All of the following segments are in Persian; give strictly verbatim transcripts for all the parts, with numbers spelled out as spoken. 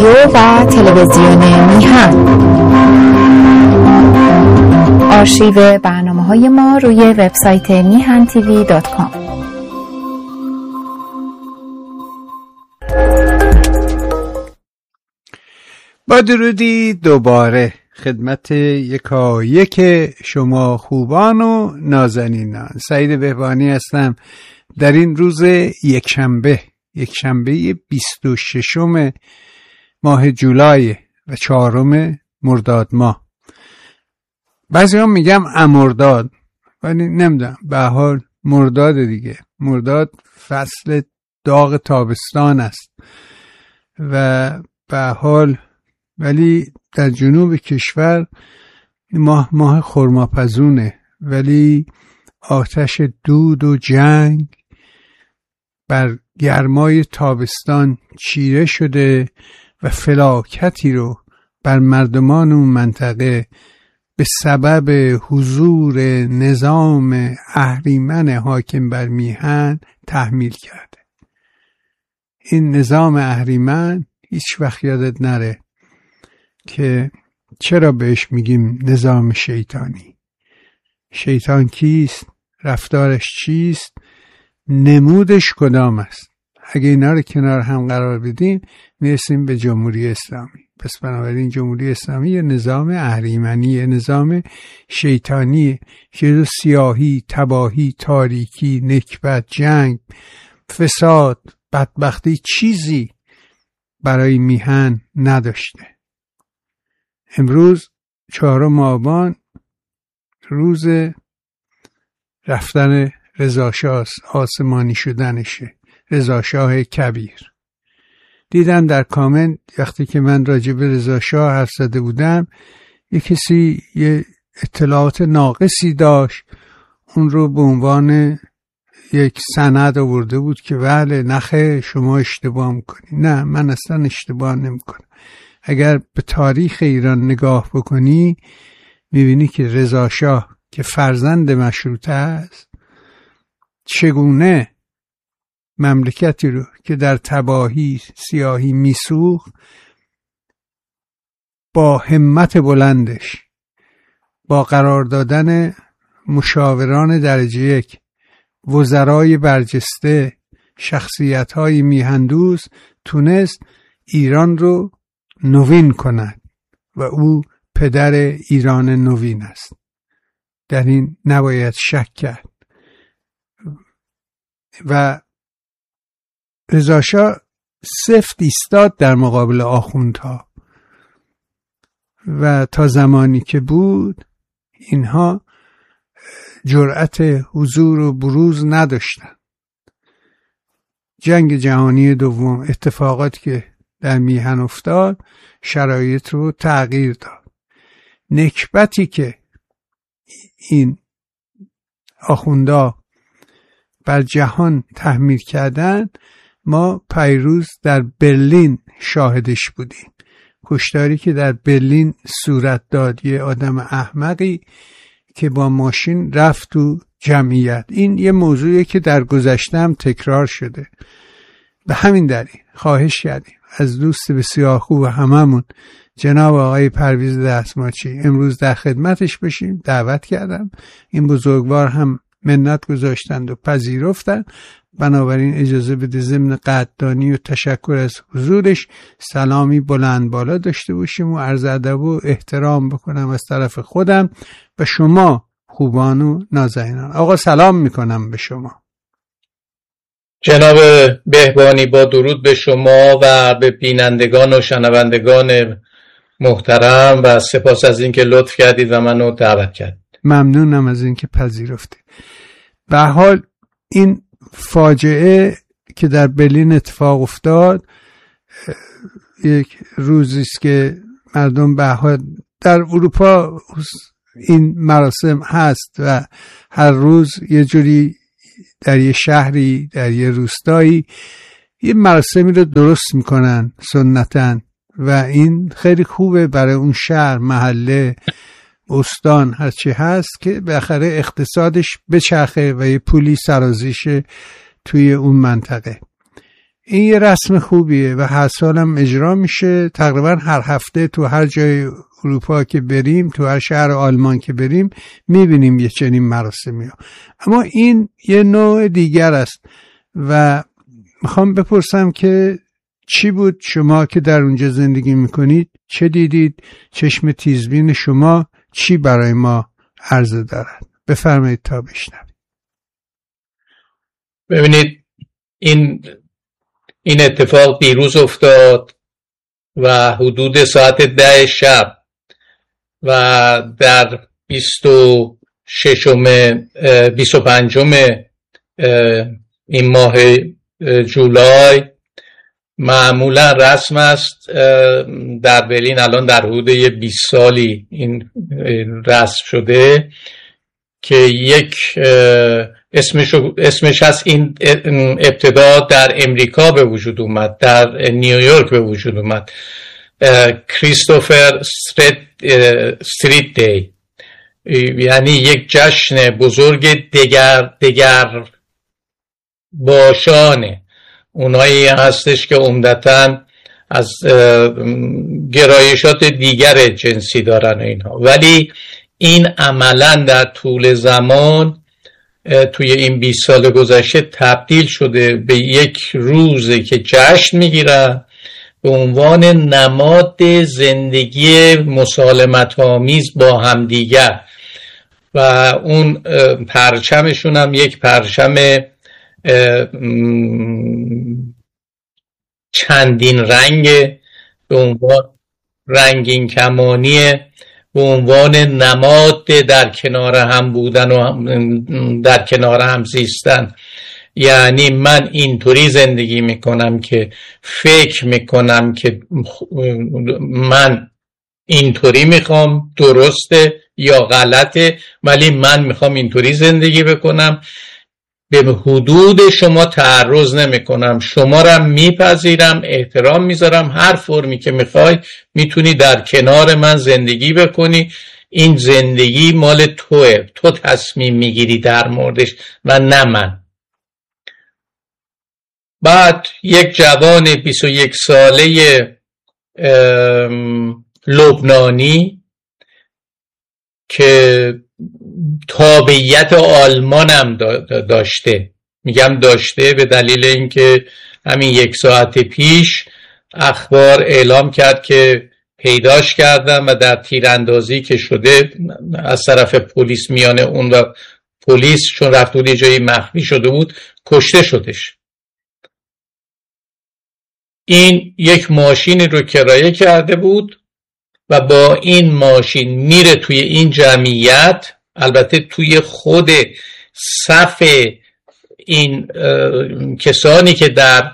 و تلویزیون میهن. آرشیو برنامه‌های ما روی وبسایت میهن تیوی دات کام. با درودی دوباره خدمت یکایک شما خوبان و نازنینان. سعید بهبانی هستم در این روز یکشنبه یکشنبه بیست و ششم ماه جولای و چهارم مرداد ماه. بعضی هم میگم امرداد ولی نمیدونم، به حال مرداد دیگه. مرداد فصل داغ تابستان است و به حال ولی در جنوب کشور ماه ماه خرماپزونه، ولی آتش دود و جنگ بر گرمای تابستان چیره شده و فلاکتی رو بر مردمان اون منطقه به سبب حضور نظام اهریمن حاکم بر میهن تحمیل کرده. این نظام اهریمن هیچ وقت یادت نره که چرا بهش میگیم نظام شیطانی. شیطان کیست؟ رفتارش چیست؟ نمودش کدام است؟ اگه اینا رو کنار هم قرار بدیم میرسیم به جمهوری اسلامی. پس بنابراین جمهوری اسلامی یه نظام اهریمنی، نظام شیطانی که سیاهی، تباهی، تاریکی، نکبت، جنگ، فساد، بدبختی چیزی برای میهن نداشته. امروز چهارم آبان روز رفتن رضاشاه، آسمانی شدنشه، رضاشاه کبیر. دیدم در کامنت وقتی که من راجع به رضاشاه حرف زده بودم یه کسی یه اطلاعات ناقصی داشت، اون رو به عنوان یک سند آورده بود که بله نخه شما اشتباه میکنی. نه، من اصلا اشتباه نمیکنم. اگر به تاریخ ایران نگاه بکنی میبینی که رضاشاه که فرزند مشروطه است چگونه مملکتی رو که در تباهی سیاهی میسوخت با همت بلندش، با قرار دادن مشاوران درجه یک، وزرای برجسته، شخصیت‌های میهندوز تونست ایران رو نوین کند و او پدر ایران نوین است. در این نباید شک کرد. و رضاشاه سفت ایستاد در مقابل آخوندها و تا زمانی که بود اینها جرأت حضور و بروز نداشتن. جنگ جهانی دوم، اتفاقاتی که در میهن افتاد شرایط رو تغییر داد. نکبتی که این آخوندا بر جهان تحمیل کردن ما پیروز در برلین شاهدش بودیم. کشتاری که در برلین صورت داد، یه آدم احمقی که با ماشین رفت تو جمعیت. این یه موضوعی که در گذشته هم تکرار شده. به همین دلیل خواهش کردیم از دوست بسیار خوب هممون جناب آقای پرویز دستماچی امروز در خدمتش بشیم. دعوت کردم، این بزرگوار هم منت گذاشتند و پذیرفتند. بنابراین اجازه بده ضمن قدردانی و تشکر از حضورش سلامی بلند بالا داشته باشیم و عرض ادب و احترام بکنم از طرف خودم به شما خوبان و نازنینان. آقا سلام میکنم به شما. جناب بهبانی با درود به شما و به بینندگان و شنوندگان محترم و سپاس از اینکه لطف کردید و منو دعوت کردید. ممنونم از اینکه پذیرفتید. به حال این فاجعه که در برلین اتفاق افتاد یک روزی است که مردم به حال در اروپا این مراسم هست و هر روز یه جوری در یه شهری، در یه روستایی یه مراسمی رو درست میکنن سنتاً و این خیلی خوبه برای اون شهر، محله، استان، هرچی هست که بالاخره اقتصادش بچرخه و یه پولی سرازیشه توی اون منطقه. این یه رسم خوبیه و هر سال هم اجرا میشه. تقریبا هر هفته تو هر جای اروپا که بریم، تو هر شهر آلمان که بریم میبینیم یه چنین مراسمی ها. اما این یه نوع دیگر است و میخوام بپرسم که چی بود شما که در اونجا زندگی میکنید، چه دیدید؟ چشم تیزبین شما چی برای ما عرضه دارد؟ بفرمایید تا بشنوید. ببینید این این اتفاق دیروز افتاد و حدود ساعت ده شب و در بیست و ششم بیست و پنجم این ماه جولای معمولا رسم است در برلین. الان در حدود بیست سالی این رسم شده که یک اسمش اسمش هست، این ابتدا در امریکا به وجود اومد، در نیویورک به وجود اومد، کریستوفر استریت دی، یعنی یک جشن بزرگ دگر دگر باشانه. اونایی هستش که عمدتاً از گرایشات دیگر جنسی دارن اینها، ولی این عملاً در طول زمان توی این بیست سال گذشته تبدیل شده به یک روزی که جشن میگیرن به عنوان نماد زندگی مسالمت آمیز با همدیگر و اون پرچمشون هم یک پرچم چندین رنگ به عنوان رنگین کمانیه، به عنوان نماد در کنار هم بودن و در کنار هم زیستن. یعنی من اینطوری زندگی میکنم که فکر میکنم که من اینطوری میخوام، درسته یا غلطه، ولی من میخوام اینطوری زندگی بکنم، به حدود شما تعرض نمی کنم، شما را میپذیرم، احترام میذارم، هر فرمی که میخوای میتونی در کنار من زندگی بکنی، این زندگی مال توه، تو تصمیم میگیری در موردش و نه من. بعد یک جوان بیست و یک ساله لبنانی که تابعیت آلمان هم داشته، میگم داشته به دلیل اینکه همین یک ساعت پیش اخبار اعلام کرد که پیداش کردن و در تیراندازی که شده از طرف پلیس، میان اون و پلیس، چون رفت بود یه جایی مخفی شده بود، کشته شدش. این یک ماشینی رو کرایه کرده بود و با این ماشین میره توی این جمعیت، البته توی خود صف این کسانی که در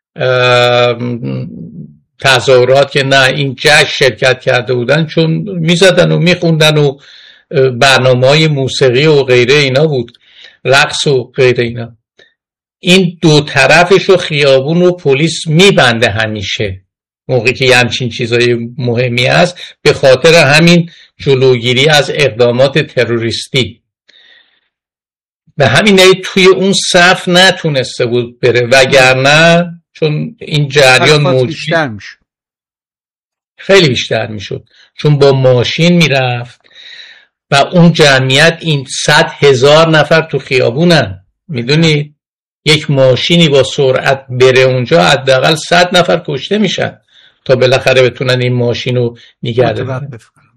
تظاهرات که نه این جشن شرکت کرده بودن، چون میزدن و میخوندن و برنامه‌های موسیقی و غیره اینا بود، رقص و غیره اینا، این دو طرفش رو خیابون رو پلیس میبنده همیشه موقعی که یه همچین چیزای مهمی هست، به خاطر همین جلوگیری از اقدامات تروریستی. به همین دلیل توی اون صف نتونسته بود بره، وگرنه چون این جریان موجود بیشتر میشد، خیلی بیشتر میشد، چون با ماشین میرفت و اون جمعیت این صد هزار نفر تو خیابونن. میدونید یک ماشینی با سرعت بره اونجا حداقل صد نفر کشته میشن تا بالاخره بتونن این ماشین رو نگه دارن.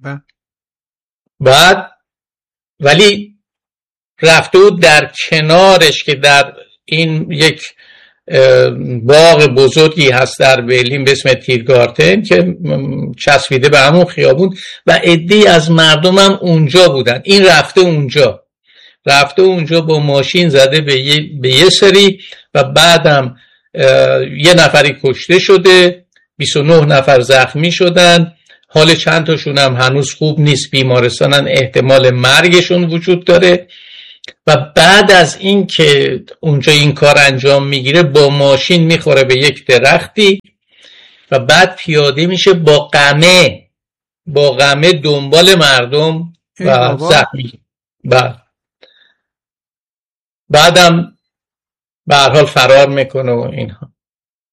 بعد ولی رفته بود در کنارش که در این یک باغ بزرگی هست در برلین به اسم تیرگارتن که چسبیده به همون خیابون و عده‌ای از مردم هم اونجا بودن. این رفته اونجا رفته اونجا با ماشین زده به یه, به یه سری و بعدم یه نفری کشته شده، بیست و نه نفر زخمی شدن، حال چند تاشون هم هنوز خوب نیست، بیمارستانن، احتمال مرگشون وجود داره. و بعد از این که اونجا این کار انجام میگیره با ماشین میخوره به یک درختی و بعد پیاده میشه با قمه با قمه دنبال مردم و زخمی. بعد بعدم به هر حال فرار میکنه و اینها.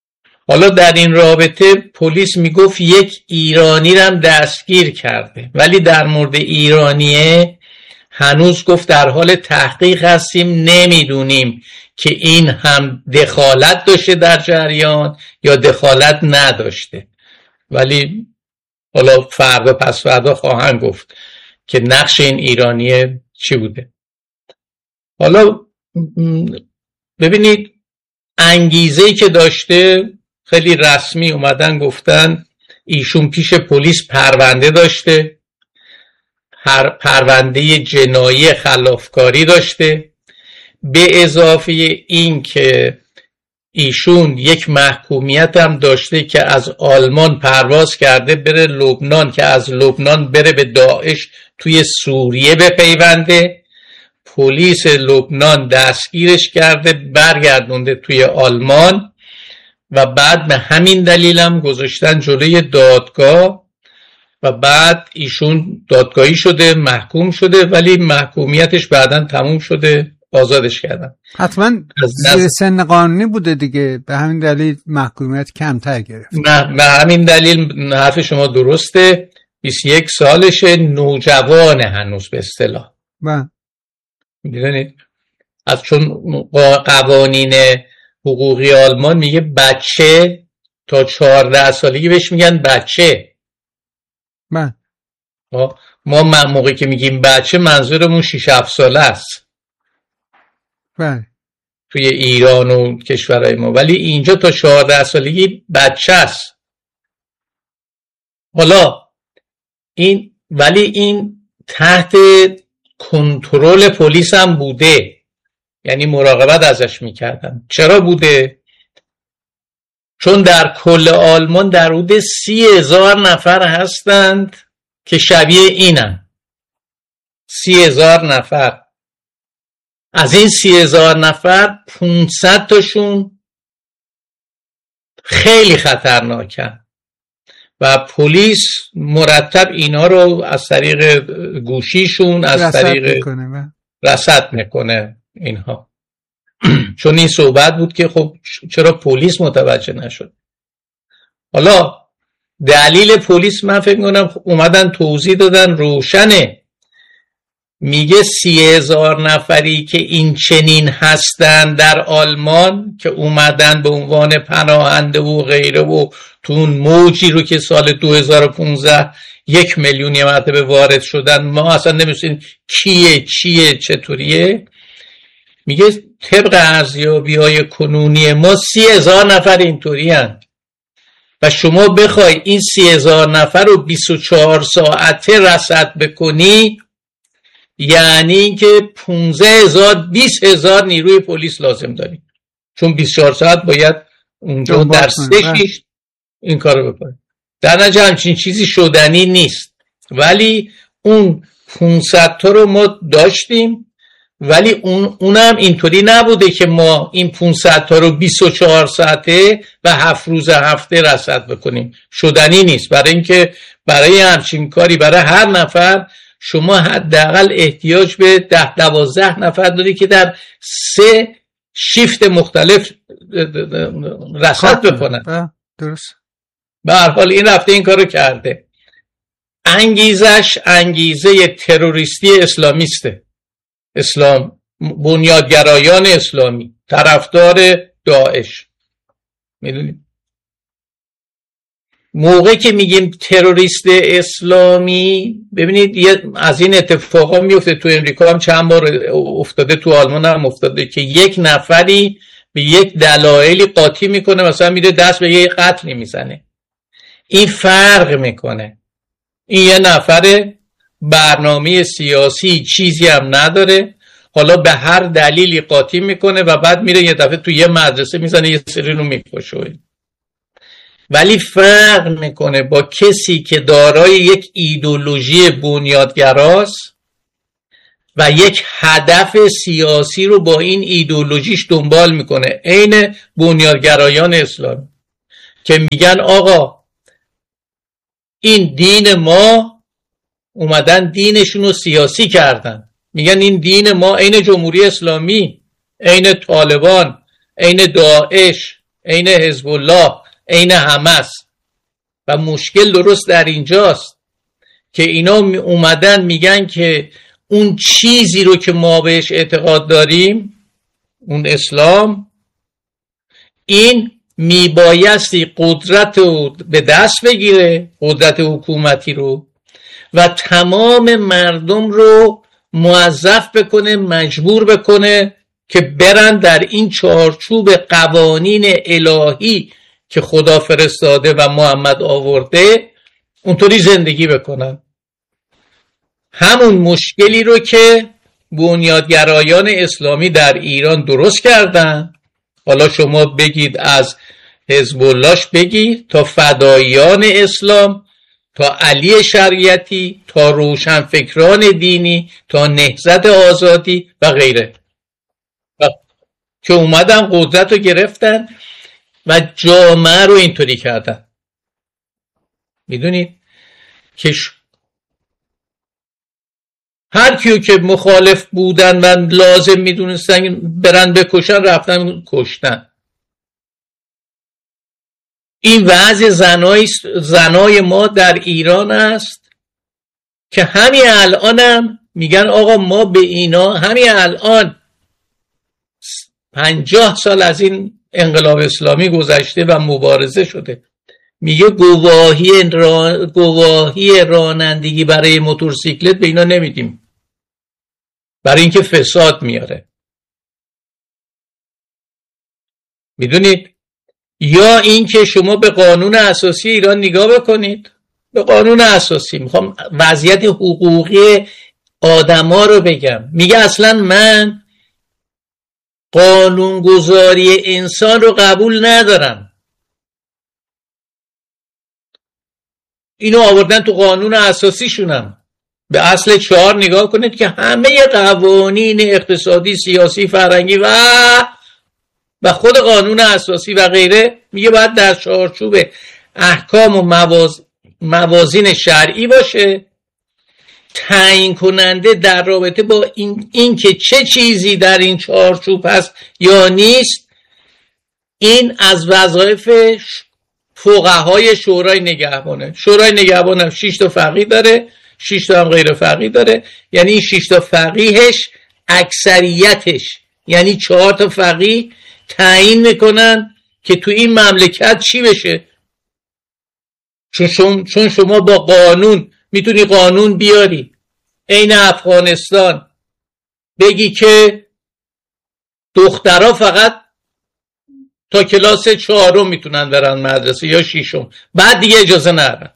حالا در این رابطه پلیس میگفت یک ایرانی رو دستگیر کرده، ولی در مورد ایرانیه هنوز گفت در حال تحقیق هستیم، نمیدونیم که این هم دخالت داشته در جریان یا دخالت نداشته. ولی حالا فردا پس فردا خواهند گفت که نقش این ایرانیه چی بوده. حالا ببینید انگیزه‌ای که داشته خیلی رسمی اومدن گفتن ایشون پیش پلیس پرونده داشته، هر پرونده جنایی خلافکاری داشته، به اضافه این که ایشون یک محکومیت هم داشته که از آلمان پرواز کرده بره لبنان که از لبنان بره به داعش توی سوریه بپیونده. پلیس لبنان دستگیرش کرده برگردونده توی آلمان و بعد به همین دلیل هم گذاشتن جلوی دادگاه و بعد ایشون دادگاهی شده، محکوم شده، ولی محکومیتش بعداً تموم شده، آزادش کردن. حتما زیر سن قانونی بوده دیگه، به همین دلیل محکومیت کمتر گرفت. نه، به همین دلیل حرف شما درسته. بیست و یک سالشه، نوجوان هنوز به اصطلاح. بله. میدونید از چون قوانین حقوقی آلمان میگه بچه تا چهارده سالگی بهش میگن بچه. بله. ما موقعی که میگیم بچه منظورمون شش هفت ساله است. بله. توی ایران و کشورهای ما، ولی اینجا تا چهارده سالگی بچه است. حالا این ولی این تحت کنترل پلیس هم بوده، یعنی مراقبت ازش میکردن. چرا بوده؟ چون در کل آلمان در حدود سی هزار نفر هستند که شبیه اینن. سی هزار نفر. از این سی هزار نفر پونصد تاشون خیلی خطرناکن و پلیس مرتب اینا رو از طریق گوشیشون از طریق میکنه رصد میکنه اینها. چون این صحبت بود که خب چرا پلیس متوجه نشد. حالا دلیل پلیس من فکر میکنم اومدن توضیح دادن روشنه. میگه سی هزار نفری که این چنین هستن در آلمان که اومدن به عنوان پناهنده و غیره و تو اون موجی رو که سال دو هزار و پانزده یک میلیونی مرتبه وارد شدن، ما اصلا نمی‌دونیم کیه چیه چطوریه. میگه طبق ارزیابی‌های کنونی ما سی هزار نفر اینطوری هستند و شما بخوای این سی هزار نفر رو بیست و چهار ساعته رصد بکنی، یعنی که پانزده هزار بیست هزار نیروی پلیس لازم داری، چون بیست و چهار ساعت باید اونجا در سه شیش این کارو بکنه. در نتیجه همچین چیزی شدنی نیست. ولی اون پانصد تا رو ما داشتیم، ولی اون اونم اینطوری نبوده که ما این پانصد تا رو بیست و چهار ساعته و هفت روز هفته رصد بکنیم. شدنی نیست. برای اینکه برای همچین کاری برای هر نفر شما حداقل احتیاج به ده دوازده نفر داری که در سه شیفت مختلف رصد بکنن. درست. به هر حال این رفته این کارو کرده. انگیزش انگیزه تروریستی اسلامیسته. اسلام، بنیادگرایان اسلامی، طرفدار داعش. میدونید موقع که میگیم تروریست اسلامی، ببینید از این اتفاقا میفته. تو امریکا هم چند بار افتاده، تو آلمان هم افتاده که یک نفری به یک دلایلی قاطی میکنه، مثلا میره دست به یک قتلی میزنه. این فرق میکنه. این یه نفر برنامه سیاسی چیزی هم نداره، حالا به هر دلیلی قاطی میکنه و بعد میره یه دفعه تو یه مدرسه میزنه، یه سری رو میکشه. ولی فرق میکنه با کسی که دارای یک ایدئولوژی بنیادگراست و یک هدف سیاسی رو با این ایدئولوژیش دنبال میکنه. عین بنیادگرایان اسلامی که میگن آقا این دین ما، اومدن دینشون رو سیاسی کردن، میگن این دین ما عین جمهوری اسلامی، عین طالبان، عین داعش، عین حزب الله، عین همه است. و مشکل درست در اینجاست که اینا اومدن میگن که اون چیزی رو که ما بهش اعتقاد داریم، اون اسلام، این میبایستی قدرت رو به دست بگیره، قدرت حکومتی رو، و تمام مردم رو موظف بکنه، مجبور بکنه که برن در این چارچوب قوانین الهی که خدا فرستاده و محمد آورده اونطوری زندگی بکنن. همون مشکلی رو که بنیادگرایان اسلامی در ایران درست کردن، حالا شما بگید از حزب اللهش بگید تا فداییان اسلام، تا علی شریعتی، تا روشنفکران دینی، تا نهضت آزادی و غیره، که اومدن قدرت رو گرفتن و جامعه رو اینطوری کردن. میدونید که هر کیو که مخالف بودن و لازم میدونستن برن بکشن، رفتن کشتن. این وضع زنای, زنای ما در ایران است که همین الان هم میگن آقا ما به اینا، همین الان پنجاه سال از این انقلاب اسلامی گذشته و مبارزه شده، میگه گواهی را... گواهی رانندگی برای موتورسیکلت به اینا نمیدیم، برای اینکه فساد میاره. میدونید؟ یا اینکه شما به قانون اساسی ایران نگاه بکنید، به قانون اساسی، میخوام وضعیت حقوقی آدما رو بگم، میگه اصلا من قانونگذاری انسان رو قبول ندارم. اینو آوردن تو قانون اساسی شونم. به اصل چهار نگاه کنید که همه قوانین اقتصادی، سیاسی، فرهنگی و و خود قانون اساسی و غیره میگه باید در چارچوب احکام و مواز... موازین شرعی باشه، تعیین کننده در رابطه با این, این که چه چیزی در این چارچوب هست یا نیست، این از وظایف فقهای شورای نگهبانه. شورای نگهبان هم شش تا فقیه داره، شش تا هم غیر فقیه داره، یعنی این شش تا فقیهش اکثریتش، یعنی چهار تا فقیه تعیین میکنن که تو این مملکت چی بشه. چون چون شما با قانون میتونی قانون بیاری، عین افغانستان، بگی که دخترها فقط تا کلاس چهارم میتونن برن مدرسه یا ششم، بعد دیگه اجازه ندارن.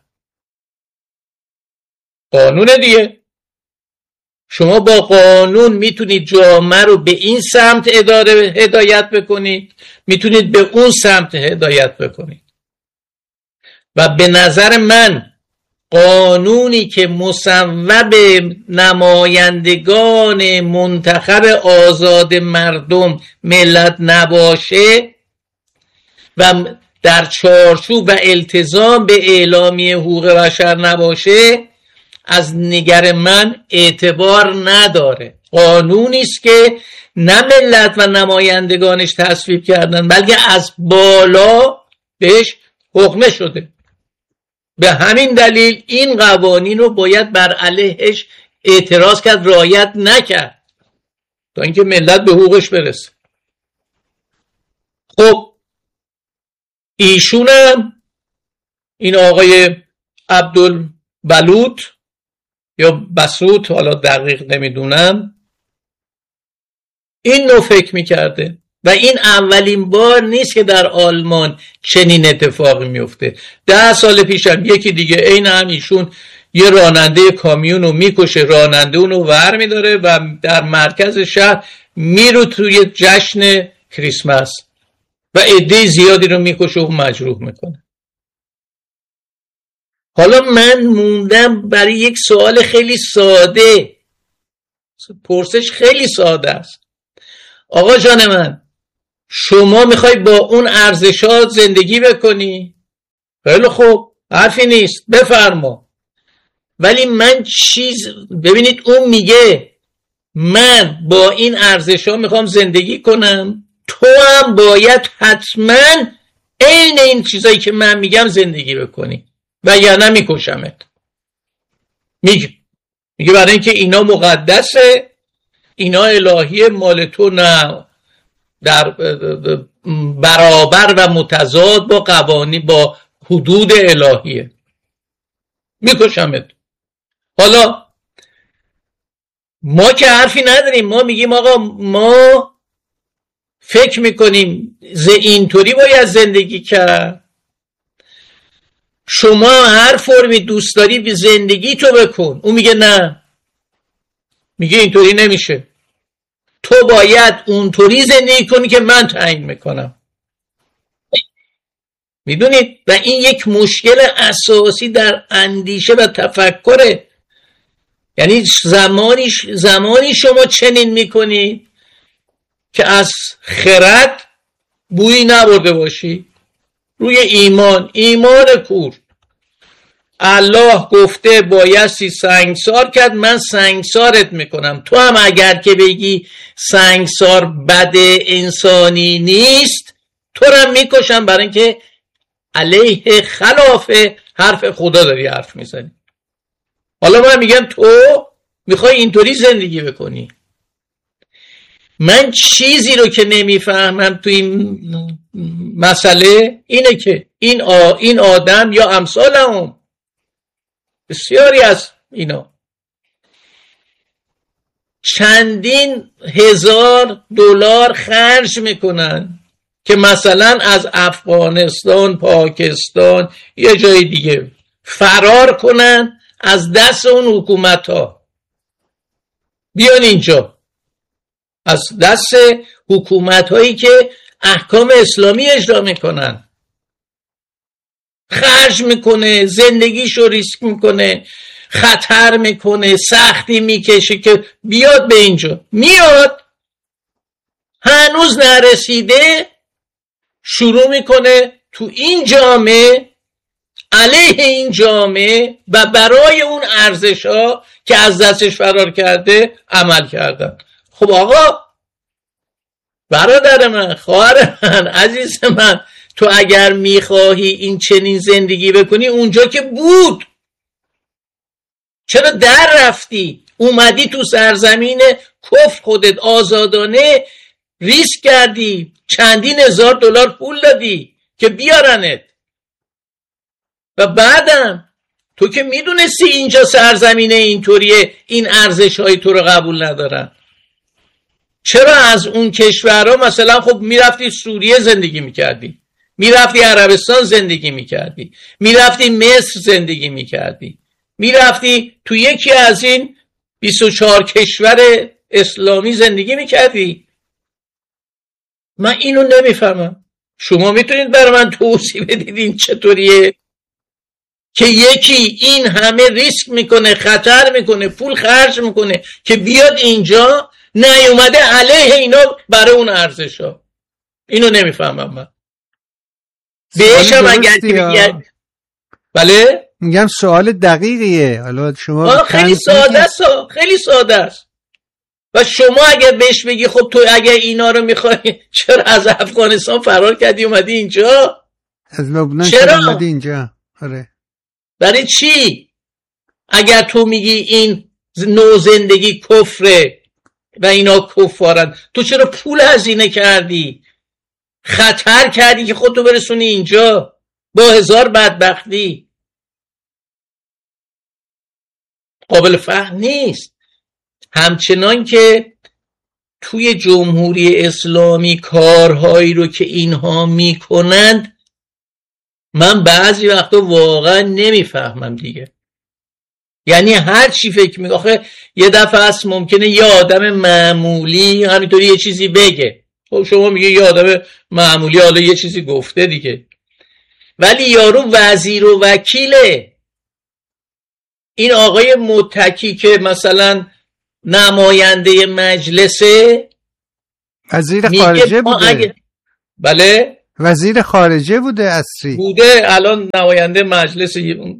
قانون دیگه. شما با قانون میتونید جامعه رو به این سمت اداره هدایت بکنید، میتونید به اون سمت هدایت بکنید. و به نظر من قانونی که مصوب نمایندگان منتخب آزاد مردم ملت نباشه و در چارچوب و التزام به اعلامیه حقوق بشر نباشه، از نظر من اعتبار نداره. قانونی است که نه ملت و نمایندگانش تصویب کردن، بلکه از بالا بهش حکم شده. به همین دلیل این قوانین رو باید بر علیهش اعتراض کرد، رعایت نکرد تا اینکه ملت به حقوقش برسه. خب ایشونم، این آقای عبدالبلوط یا بسوط، حالا دقیق نمیدونم، این نوع فکر میکرده و این اولین بار نیست که در آلمان چنین اتفاقی میفته. ده سال پیشم یکی دیگه عین همیشون یه راننده کامیون رو میکشه، راننده اون رو ور میداره و در مرکز شهر میرو توی جشن کریسمس و عده زیادی رو میکشه و مجروح میکنه. حالا من موندم برای یک سوال خیلی ساده، پرسش خیلی ساده است. آقا جان من، شما میخوای با اون ارزشات زندگی بکنی؟ خیلی خوب، حرفی نیست، بفرما. ولی من چیز، ببینید اون میگه من با این ارزشات میخوام زندگی کنم، تو هم باید حتما عین این چیزایی که من میگم زندگی بکنی و یا نه میکشمت. میگه میگه برای اینکه اینا مقدسه، اینا الهیه، مال تو نه، در برابر و متضاد با قوانین، با حدود الهیه، میکشمت. حالا ما که حرفی نداریم، ما میگیم آقا ما فکر میکنیم اینطوری باید زندگی کرد، شما هر فرمی دوست داری به زندگی تو بکن. اون میگه نه، میگه اینطوری نمیشه، تو باید اونطوری زندگی کنی که من تعیین میکنم. میدونید؟ و این یک مشکل اساسی در اندیشه و تفکره. یعنی زمانی زمانی شما چنین میکنید که از خرد بویی نبرده باشی، روی ایمان، ایمان کور. الله گفته بایستی سنگسار کرد، من سنگسارت میکنم. تو هم اگر که بگی سنگسار بد انسانی نیست، تو هم میکشم، برای اینکه علیه خلاف حرف خدا داری حرف میزنی. حالا من میگم تو میخوای اینطوری زندگی بکنی. من چیزی رو که نمیفهمم تو این مسئله اینه که این آ... این آدم یا امثالهم، بسیاری از اینا چندین هزار دلار خرج میکنن که مثلا از افغانستان، پاکستان، یه جای دیگه فرار کنن از دست اون حکومت ها، بیان اینجا از دست حکومت هایی که احکام اسلامی اجرا میکنن. خرج میکنه، زندگیشو ریسک میکنه، خطر میکنه، سختی میکشه که بیاد به اینجا. میاد، هنوز نرسیده، شروع میکنه تو این جامعه، علیه این جامعه و برای اون ارزش ها که از دستش فرار کرده عمل کردن. خب آقا، برادر من، خواهر من، عزیز من، تو اگر میخواهی این چنین زندگی بکنی، اونجا که بود، چرا در رفتی؟ اومدی تو سرزمین کفر خودت آزادانه ریسک کردی، چندین هزار دلار پول دادی که بیارنت، و بعدم تو که میدونستی اینجا سرزمین اینطوریه، این ارزش های تو رو قبول ندارن، چرا از اون کشورها مثلا خب میرفتی سوریه زندگی میکردی، میرفتی عربستان زندگی میکردی، میرفتی مصر زندگی میکردی، میرفتی تو یکی از این بیست و چهار کشور اسلامی زندگی میکردی؟ من اینو نمیفهمم. شما میتونید برای من توضیح بدید این چطوریه که یکی این همه ریسک میکنه، خطر میکنه، پول خرج میکنه که بیاد اینجا، نیومده علیه اینا برای اون ارزش ها؟ اینو نمیفهمم من. بهشم اگر که میگن بله میگم سوال دقیقیه. حالا شما خیلی ساده است، خیلی ساده است. و شما اگر بهش بگی خب تو اگر اینا رو میخوای، چرا از افغانستان فرار کردی اومدی اینجا؟ از لبنان چرا اومدی اینجا؟ آره. برای چی؟ اگر تو میگی این نوع زندگی کفره و اینا کفارن، تو چرا پول هزینه کردی، خطر کردی که خودتو برسونی اینجا با هزار بدبختی؟ قابل فهم نیست. همچنان که توی جمهوری اسلامی کارهایی رو که اینها میکنند من بعضی وقتا واقعا نمیفهمم دیگه. یعنی هر چی فکر میگه، آخه یه دفعه هست ممکنه یه آدم معمولی همینطوری یه چیزی بگه، خب شما میگه یه آدم معمولی حالا یه چیزی گفته دیگه، ولی یارو وزیر و وکیله. این آقای متکی که مثلا نماینده مجلسه، وزیر خارجه بوده. اگه... بله وزیر خارجه بوده اصری بوده، الان نماینده مجلس.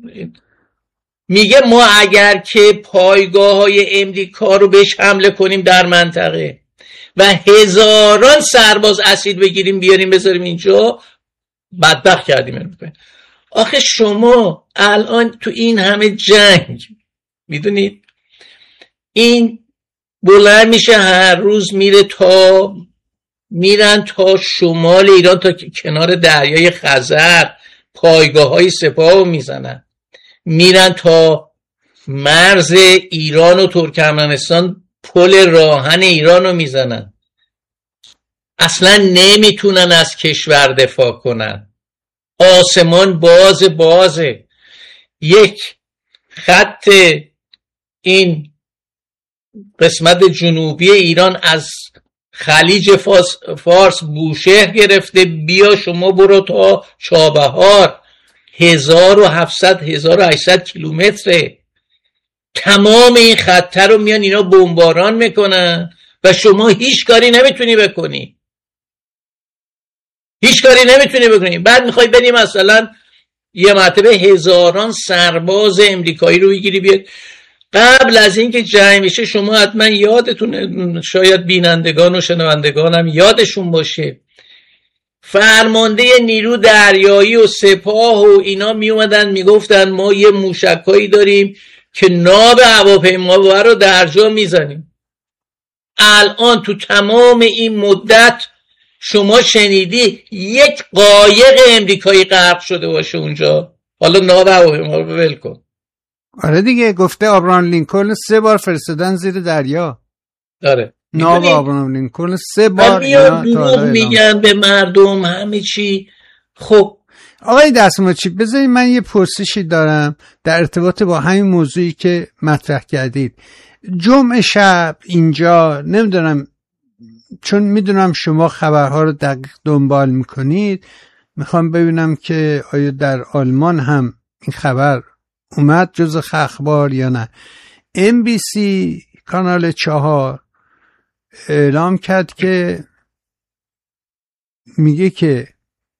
میگه ما اگر که پایگاه های امریکا رو بهش حمله کنیم در منطقه و هزاران سرباز اسیر بگیریم بیاریم بذاریم اینجا، بدبخت کردیم امریکا. آخه شما الان تو این همه جنگ میدونید این بلند میشه هر روز میره تا میرن تا شمال ایران، تا کنار دریای خزر پایگاه های سپاه رو میزنن، میرن تا مرز ایران و ترکمنستان پل راهن ایران رو میزنن. اصلا نمیتونن از کشور دفاع کنن. آسمان باز بازه. یک خط این قسمت جنوبی ایران از خلیج فارس بوشهر گرفته، بیا شما برو تا چابهار، هزار و هفتصد هزار و هشتصد کیلومتره. تمام این خط رو میان اینا بمباران میکنن و شما هیچ کاری نمیتونی بکنی، هیچ کاری نمیتونی بکنی. بعد میخوای بریم مثلا یه مرتبه هزاران سرباز امریکایی رو بگیری بیاد. قبل از اینکه جنگ بشه شما حتما یادتون، شاید بینندگان و شنوندگان هم یادشون باشه، فرمانده نیرو دریایی و سپاه و اینا می اومدن میگفتن ما یه موشکایی داریم که ناو هواپیما رو در جا میزنیم. الان تو تمام این مدت شما شنیدی یک قایق امریکایی غرق شده باشه اونجا؟ حالا ناو هواپیما رو ول کن. آره دیگه، گفته آبراهام لینکلن سه بار فرستادن زیر دریا. آره ناو آبراهام لینکلن سه بار اینا دروغ میگن به مردم همه چی. خب آقای دستماچی بذارید من یه پرسشی دارم در ارتباط با همین موضوعی که مطرح کردید. جمعه شب اینجا نمیدونم، چون میدونم شما خبرها رو دقیق دنبال میکنید، میخوام ببینم که آیا در آلمان هم این خبر اومد جز اخبار یا نه. ام بی سی کانال چهار اعلام کرد که میگه که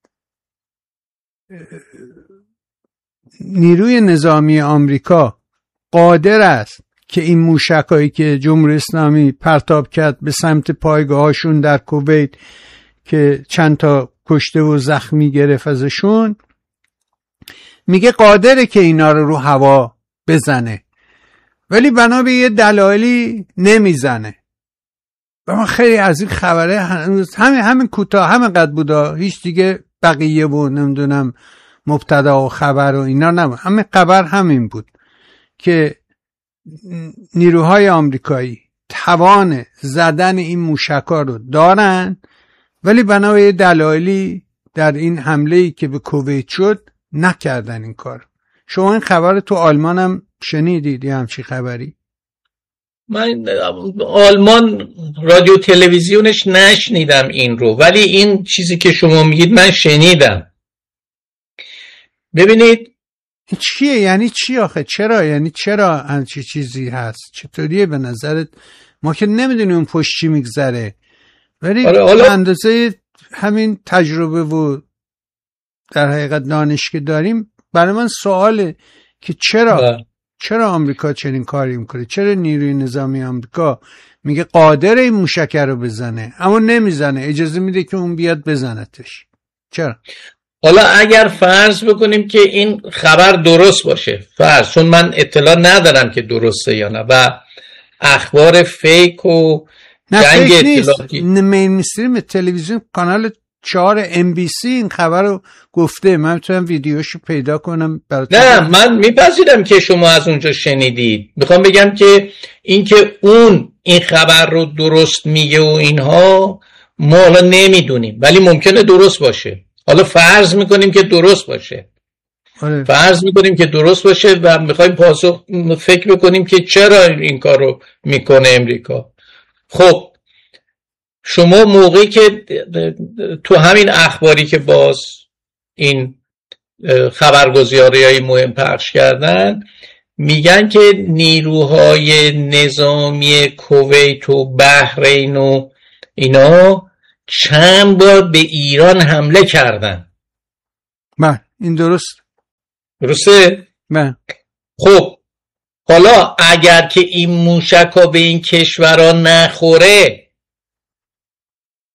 نیروی نظامی آمریکا قادر است که این موشکایی که جمهوری اسلامی پرتاب کرد به سمت پایگاهاشون در کویت که چند تا کشته و زخمی گرفت ازشون، میگه قادره که اینا رو رو هوا بزنه، ولی بنا به یه دلایلی نمیزنه. و من خیلی از این خبره هنوز همین همین کوتاه همین قد بودا، هیچ دیگه بقیه و نمیدونم مبتدا و خبر و اینا نبود. همین خبر همین بود که نیروهای آمریکایی توان زدن این موشکا رو دارن، ولی بنا به یه دلایلی در این حمله‌ای که به کویت شد نکردن این کار. شما این خبر تو آلمان هم شنیدید یا همچی خبری؟ من آلمان رادیو تلویزیونش نشنیدم این رو، ولی این چیزی که شما میگید من شنیدم. ببینید چیه؟ یعنی چی آخه؟ چرا؟ یعنی چرا همچی چیزی هست؟ چطوریه به نظرت؟ ما که نمیدونیم پشت چی میگذره، ولی آره اندازه همین تجربه و در حقیقت دانش که داریم برای من سواله که چرا ده. چرا آمریکا چنین کاری میکنه؟ چرا نیروی نظامی آمریکا میگه قادر این موشک رو بزنه اما نمیزنه، اجازه میده که اون بیاد بزنتش؟ چرا؟ حالا اگر فرض بکنیم که این خبر درست باشه، فرض، چون من اطلاع ندارم که درسته یا نه و اخبار فیک و جنگ اطلاعاتی، مینستریم تلویزیون کانال چهار ام بی سی این خبر رو گفته. من میتونم ویدیوشو پیدا کنم براتون. نه من میپذیرم که شما از اونجا شنیدید. میخوام بگم که این که اون این خبر رو درست میگه و اینها ما حالا نمیدونیم، ولی ممکنه درست باشه. حالا فرض میکنیم که درست باشه. آره. فرض میکنیم که درست باشه و میخوایم پاسخ فکر بکنیم که چرا این کار رو میکنه امریکا. خب شما موقعی که تو همین اخباری که باز این خبرگزاری های مهم پخش کردن میگن که نیروهای نظامی کویت و بحرین و اینا چند بار به ایران حمله کردن. من این درست درسته؟ من خب حالا اگر که این موشکا به این کشورها نخوره،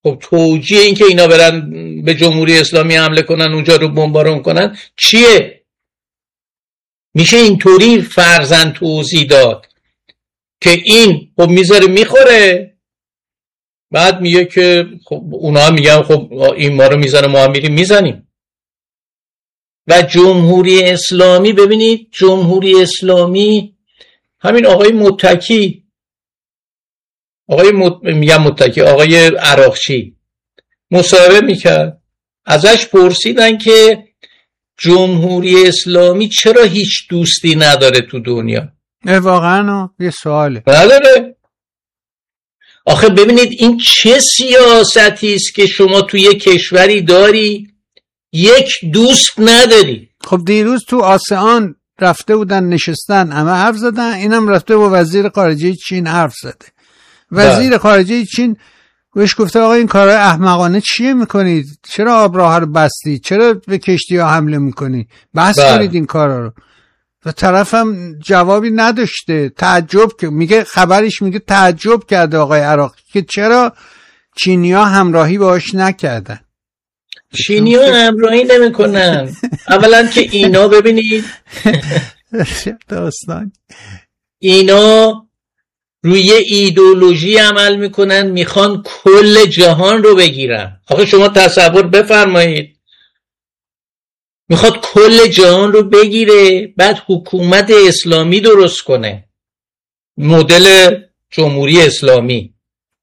خب توجیه این که اینا برن به جمهوری اسلامی حمله کنن، اونجا رو بمبارون کنن چیه؟ میشه اینطوری فرضاً توضیح داد که این خب میذاره میخوره، بعد میگه که خب اونا میگن خب این ما رو میزنه ما هم میریم میزنیم. و جمهوری اسلامی، ببینید جمهوری اسلامی، همین آقای متکی، آقای مت... میگم متکی آقای عراقچی مصاحبه میکرد، ازش پرسیدن که جمهوری اسلامی چرا هیچ دوستی نداره تو دنیا؟ واقعا یه سواله. نداره. آخه ببینید این چه سیاستی است که شما توی یک کشوری داری یک دوست نداری. خب دیروز تو آسیان رفته بودن نشستن همه حرف زدن، اینم رفته با وزیر خارجه چین حرف زده. وزیر خارجه چین بهش گفته آقا این کارهای احمقانه چیه میکنید؟ چرا آب راه رو بستید؟ چرا به کشتی ها حمله میکنید؟ بس کنید این کارا رو. و طرفم جوابی نداشته، تعجب که میگه خبرش میگه تعجب کرده آقای عراقی که چرا چینی‌ها همراهی باهاش نکردن. چینی‌ها همراهی نمیکنن. اولا که اینا ببینید داستان اینا روی ایدئولوژی عمل میکنن، میخوان کل جهان رو بگیرن. آخه شما تصور بفرمایید میخواد کل جهان رو بگیره، بعد حکومت اسلامی درست کنه، مدل جمهوری اسلامی.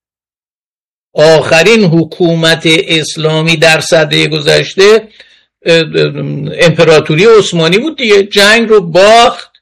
آخرین حکومت اسلامی در سده گذشته امپراتوری عثمانی بود دیگه. جنگ رو باخت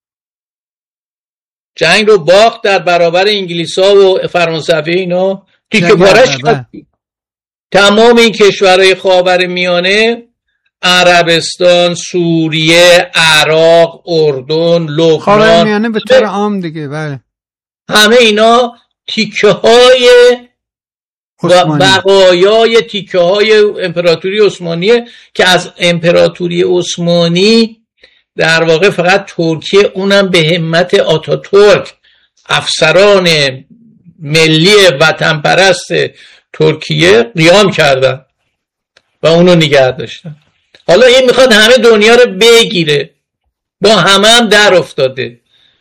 جنگ رو باخت در برابر انگلیسا و فرانسوی، اینا تیکه پارش کرد. تمام این کشورهای خاورمیانه، عربستان، سوریه، عراق، اردن، لبنان، خاورمیانه به طور عام دیگه، بله، همه اینا تیکه های و بقایای تیکه های امپراتوری عثمانیه که از امپراتوری عثمانی در واقع فقط ترکیه، اونم به همت آتاتورک، افسران ملی وطن پرست ترکیه قیام کردن و اونو نگه داشتن. حالا این میخواد همه دنیا رو بگیره، با همه هم در افتاده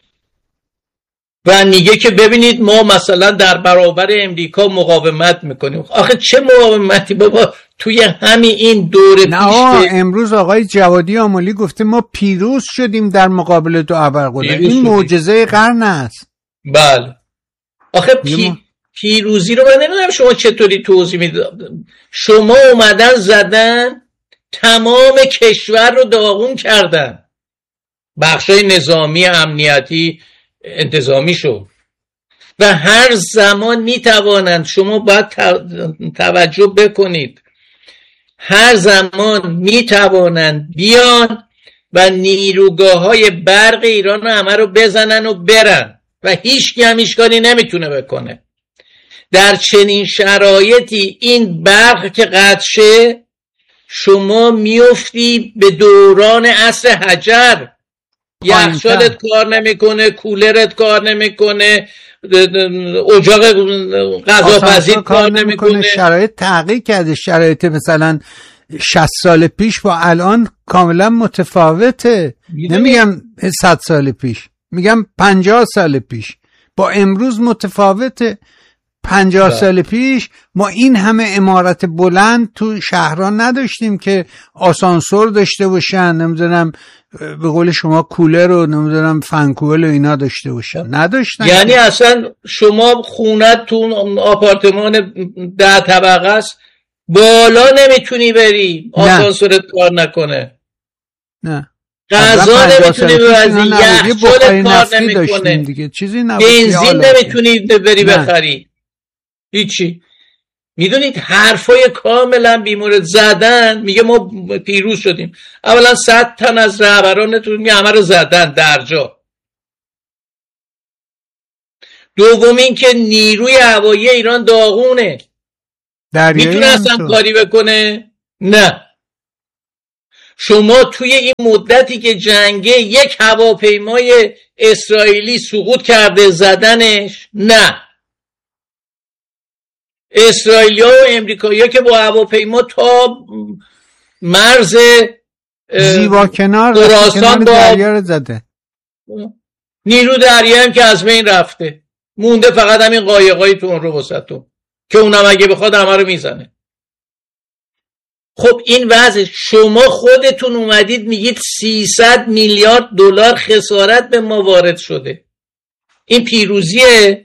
و میگه که ببینید ما مثلا در برابر امریکا مقاومت میکنیم. آخه چه مقاومتی بابا؟ توی همین این دوره نه آه امروز آقای جوادی آملی گفته ما پیروز شدیم در مقابل دو ابرقدرت. این معجزه قرن است. بله. آخه پی... پیروزی رو من نمیدونم شما چطوری توضیح میدید. شما اومدن زدن تمام کشور رو داغون کردن، بخشای نظامی، امنیتی، انتظامی شد و هر زمان میتوانند، شما باید توجه بکنید، هر زمان میتوانند بیان و نیروگاه های برق ایران رو همه رو بزنن و برن و هیچ کی هم اشکالی نمیتونه بکنه. در چنین شرایطی این برق که قطع شه، شما میفتی به دوران عصر حجر. یخچالت کار نمیکنه، کولرت کار نمیکنه، اجاق غذاپزیت کار نمیکنه. شرایط تغییر کرده. شرایط مثلا شصت سال پیش با الان کاملا متفاوته. نمیگم صد سال پیش، میگم پنجاه سال پیش با امروز متفاوته. پنجاه سال پیش ما این همه عمارت بلند تو شهران نداشتیم که آسانسور داشته باشن، نمیدونم به قول شما کولر و نمیدونم فنکوئل و اینا داشته باشن، نداشتن. یعنی اصلا شما خونت تو آپارتمان ده طبقه است، بالا نمیتونی بری، آسانسورت کار نکنه، نه غذا نمیتونی ببری، یخچالت کار نمیکنه، بنزین نمیتونی بری بخری، هیچی. میدونید حرفای کاملا بیمورد زدن. میگه ما پیروز شدیم. اولا صد تن از رهبرانتون همه رو زدن در جا. دوم این که نیروی هوایی ایران داغونه، میتونه اصلا کاری بکنه؟ نه. شما توی این مدتی که جنگه یک هواپیمای اسرائیلی سقوط کرده زدنش؟ نه. اسرائیلیا و امریکایی‌ها که با هواپیما تا مرز زیبا کنار خراسان با دریا رو زده. نیرو دریا هم که از بین رفته، مونده فقط همین قایقای تو اون رو وسطون که اونم اگه بخواد همه رو میزنه. خب این وضع، شما خودتون اومدید میگید سیصد میلیارد دلار خسارت به ما وارد شده. این پیروزیه؟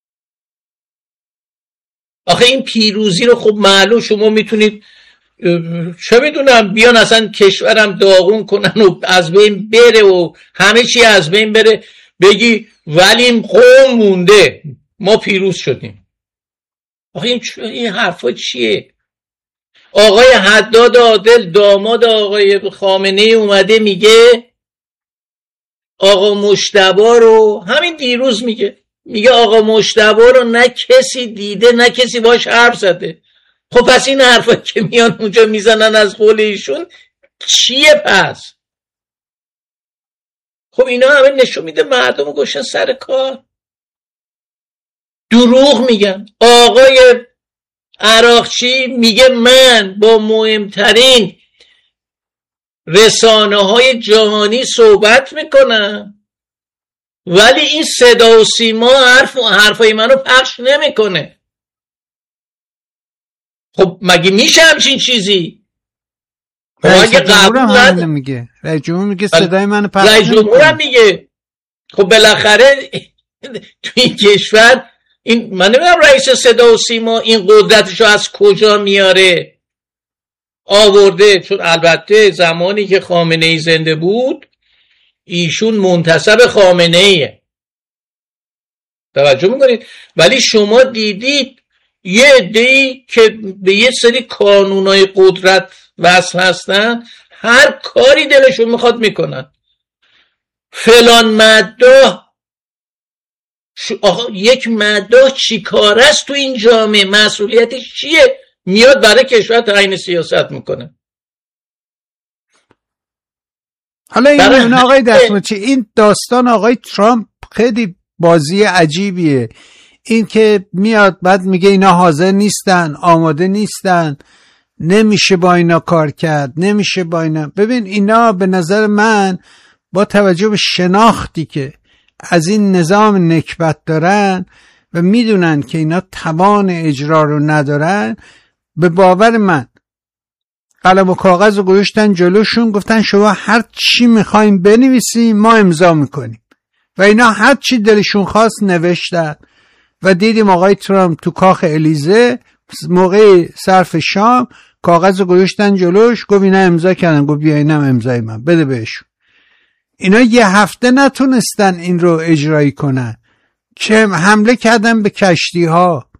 آخه این پیروزی رو خب معلوم شما میتونید چه میدونم بیان اصلا کشورم داغون کنن و از بین بره و همه چی از بین بره، بگی ولی قوم مونده ما پیروز شدیم. آخه این, این حرفا چیه؟ آقای حداد عادل داماد آقای خامنه ای اومده میگه آقا مجتبی رو، همین دیروز میگه میگه آقا مجتبی رو نه کسی دیده نه کسی باش حرف زده. خب پس این حرفا که میان اونجا میزنن از قول ایشون چیه پس؟ خب اینا همه نشون میده مردم رو گوشن سر کار، دروغ میگن. آقای عراقچی میگه من با مهمترین رسانه های جهانی صحبت میکنم ولی این صدا و سیما حرف حرفای منو پخش نمیکنه. خب مگه میشه همچین چیزی؟ رئیس جمهور هم همینه میگه، رئیس جمهور میگه صدای منو پخش نمیکنه. رئیس جمهور هم میگه. خب بالاخره تو این کشور این من نمیدونم رئیس صدا و سیما این قدرتشو از کجا میاره آورده، چون البته زمانی که خامنه ای زنده بود ایشون منتسب خامنه ایه، توجه میکنید؟ ولی شما دیدید یه عده‌ای که به یه سری کانونای قدرت وصل هستن هر کاری دلشون میخواد میکنن. فلان مداح، آقا یک مداح چی کار است تو این جامعه؟ مسئولیتش چیه؟ میاد برای کشور تعیین سیاست میکنه. حالا این اون آقای دستمچی، این داستان آقای ترامپ خیلی بازی عجیبیه. این که میاد بعد میگه اینا حاضر نیستن، آماده نیستن، نمیشه با اینا کار کرد، نمیشه با اینا. ببین اینا به نظر من با توجه به شناختی که از این نظام نکبت دارن و میدونن که اینا توان اجرا رو ندارن، به باور من قلم و کاغذ رو گذاشتن جلوشون، گفتن شما هر چی میخوایم بنویسیم ما امضا میکنیم و اینا هر چی دلشون خواست نوشتن. و دیدیم آقای ترامپ تو کاخ الیزه موقع صرف شام کاغذ رو گذاشتن جلوش، گفت اینا امضا کردن، گفت بیا اینم امضای من بده بهشون. اینا یه هفته نتونستن این رو اجرایی کنن که حمله کردن به کشتی ها.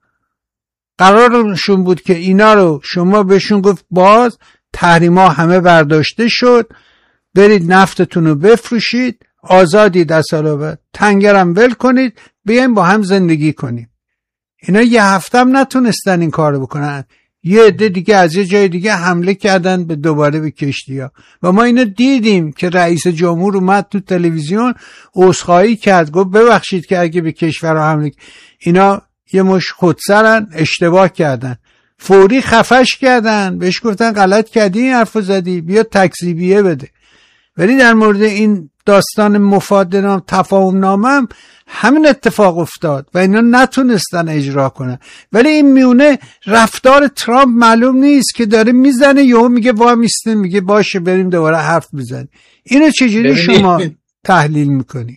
قرارشون بود که اینا رو شما بهشون گفت باز تحریما همه برداشته شد، برید نفتتون رو بفروشید، آزادید از حالا بعد، تنگرم ول کنید، بیایم با هم زندگی کنیم. اینا یه هفته هم نتونستن این کارو بکنن. یه عده دیگه از یه جای دیگه حمله کردن به دوباره به کشتی‌ها و ما اینو دیدیم که رئیس جمهور اومد تو تلویزیون عذرخواهی کرد، گفت ببخشید که اگه به کشورها حمله، اینا یه مش خودسرن، اشتباه کردن، فوری خفش کردن، بهش گفتن غلط کردی این حرفو زدی، بیا تکذیبیه بده. ولی در مورد این داستان مفاد نام تفاهم نامه همین اتفاق افتاد و اینا نتونستن اجرا کنن. ولی این میونه رفتار ترامپ معلوم نیست که داره میزنه یهو میگه وا میسته، میگه باشه بریم دوباره حرف بزنیم. اینو چجوری شما تحلیل میکنی؟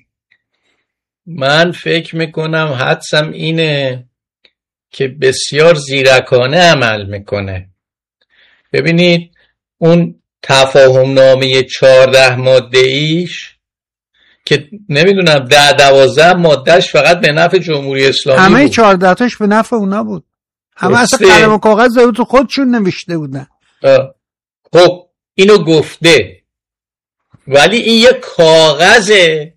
من فکر میکنم حدسم اینه که بسیار زیرکانه عمل میکنه. ببینید اون تفاهم نامه چهارده ماده ایش که نمیدونم ده دوازده مادهش فقط به نفع جمهوری اسلامی همه بود. همه چهارده تاش به نفع اونا بود. همه اصلا قلم و کاغذ رو تو خودشون نوشته بودن. خب اینو گفته، ولی این یه کاغذه،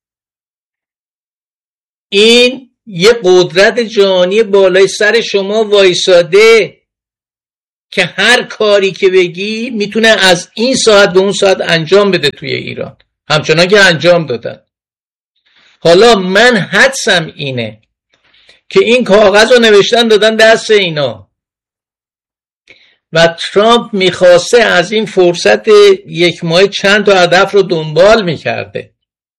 این یه قدرت جهانی بالای سر شما وایساده که هر کاری که بگی میتونه از این ساعت به اون ساعت انجام بده توی ایران، همچنان که انجام دادن. حالا من حدسم اینه که این کاغذ رو نوشتن دادن دست اینا و ترامپ میخواسته از این فرصت یک ماه چند تا هدف رو دنبال میکرده.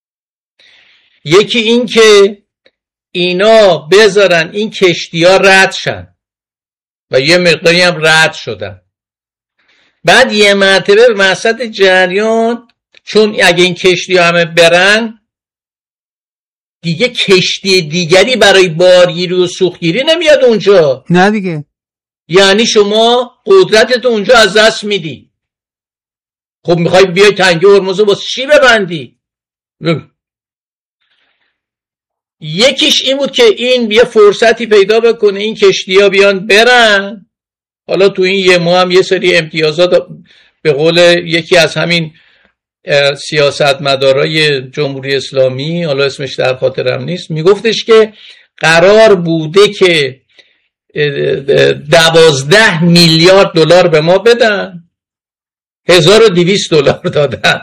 یکی این که اینا بذارن این کشتی ها رد شن و یه مقداری هم رد شدن، بعد یه مرتبه به وسط جریان، چون اگه این کشتی ها همه برن دیگه کشتی دیگری برای بارگیری و سوختگیری نمیاد اونجا. نه دیگه، یعنی شما قدرتت اونجا از دست میدی. خب میخوای بیای تنگه هرمز رو با چی ببندی؟ یکیش این بود که این یه فرصتی پیدا بکنه این کشتی ها بیان برن. حالا تو این یه ماه هم یه سری امتیازات به قول یکی از همین سیاستمدارای جمهوری اسلامی، حالا اسمش در خاطرم نیست، میگفتش که قرار بوده که دوازده میلیارد دلار به ما بدن، هزار و دویست دلار دادن.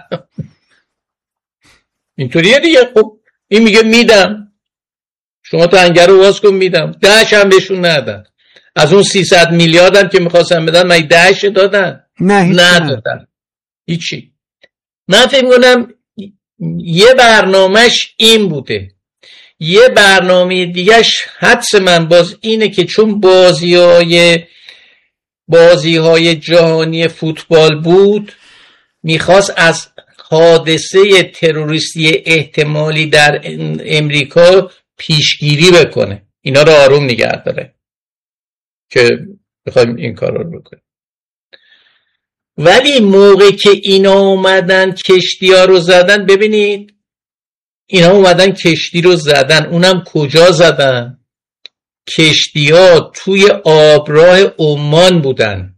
اینطوریه دیگه. خب این میگه میدم، شما تنگه رو واز کن میدم، دهش هم بهشون ندادن. از اون سیصد میلیارد هم که میخواستن بدن من دهش دادن؟ نه ندادن هیچی. من فکر میکنم یه برنامهش این بوده. یه برنامه دیگهش حدس من باز اینه که چون بازی های بازی های جهانی فوتبال بود، میخواست از حادثه تروریستی احتمالی در امریکا پیشگیری بکنه، اینا رو آروم نگه داره که بخوایم این کار رو بکنیم. ولی موقع که اینا اومدن کشتی ها رو زدن، ببینید اینا اومدن کشتی رو زدن، اونم کجا زدن؟ کشتی ها توی آبراه عمان بودن.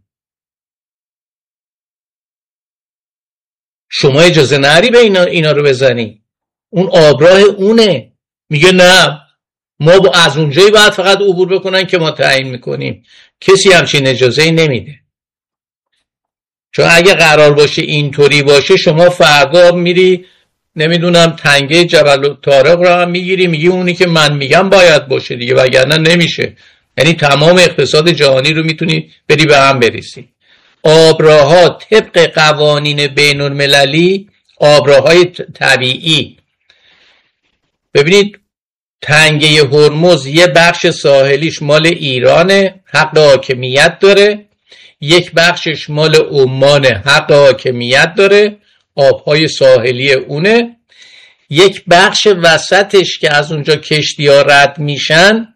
شما اجازه نری به اینا, اینا رو بزنی، اون آبراه اونه. میگه نه، ما با از اونجایی باید فقط عبور بکنن که ما تعیین میکنیم. کسی همچین اجازه‌ای نمیده. چون اگه قرار باشه اینطوری باشه، شما فردا میری نمیدونم تنگه جبل طارق رو هم میگیری، میگی اونی که من میگم باید باشه دیگه، وگرنه نمیشه. یعنی تمام اقتصاد جهانی رو میتونی بری به هم بریسی. آبراها طبق قوانین بین المللی، آبراهای طبیعی، ببینید تنگه هرمز یه بخش ساحلیش مال ایرانه، حق حاکمیت داره، یک بخشش مال عمان، حق حاکمیت داره، آبهای ساحلی اونه، یک بخش وسطش که از اونجا کشتی ها رد میشن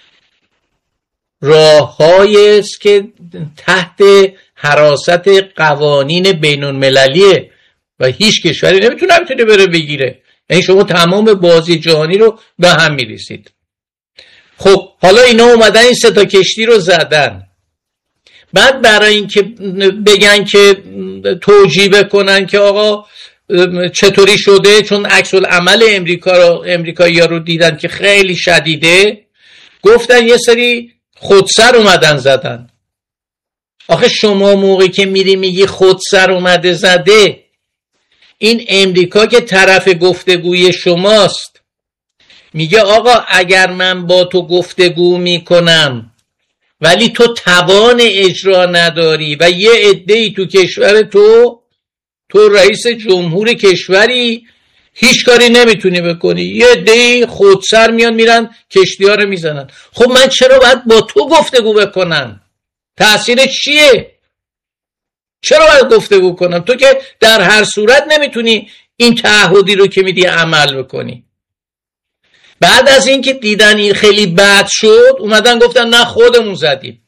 راههایی است که تحت حراست قوانین بین المللیه و هیچ کشوری نمیتونه نمیتونه بره بگیره. یعنی شما تمام بازی جهانی رو به هم میریسید. خب حالا اینا اومدن این سه تا کشتی رو زدن. بعد برای اینکه بگن که توجیه بکنن که آقا چطوری شده، چون عکس العمل امریکا رو امریکایی‌ها رو دیدن که خیلی شدیده، گفتن یه سری خودسر اومدن زدن. آخه شما موقعی که میری میگی خودسر اومده زده، این امریکا که طرف گفتگوی شماست، میگه آقا اگر من با تو گفتگو میکنم ولی تو توان اجرا نداری و یه عده‌ای تو کشور تو تو رئیس جمهور کشوری هیچ کاری نمیتونی بکنی، یه عده‌ای خودسر میان میرن کشتی ها رو میزنن. خب من چرا باید با تو گفتگو بکنم؟ تأثیر چیه؟ چرا باید گفتگو کنم؟ تو که در هر صورت نمیتونی این تعهدی رو که میدی عمل بکنی. بعد از این که دیدن این خیلی بد شد، اومدن گفتن نه خودمون زدیم.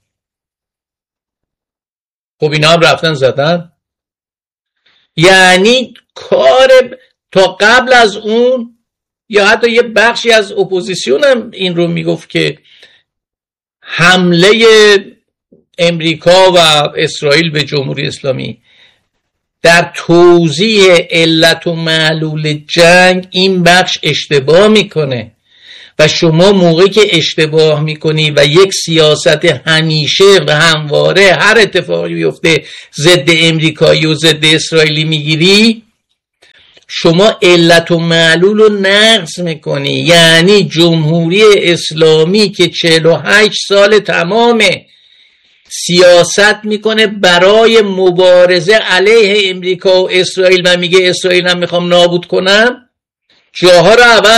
خب اینا هم رفتن زدن. یعنی کار تا قبل از اون، یا حتی یه بخشی از اپوزیسیون هم این رو میگفت که حمله امریکا و اسرائیل به جمهوری اسلامی در توضیح علت و معلول جنگ این بخش اشتباه میکنه و شما موقعی که اشتباه میکنی و یک سیاست همیشه و همواره هر اتفاقی بیفته ضد امریکایی و ضد اسرائیلی میگیری، شما علت و معلول رو نقض میکنی. یعنی جمهوری اسلامی که چهل و هشت سال تمامه سیاست میکنه برای مبارزه علیه امریکا و اسرائیل و میگه اسرائیل هم میخوام نابود کنم، جاها رو عوض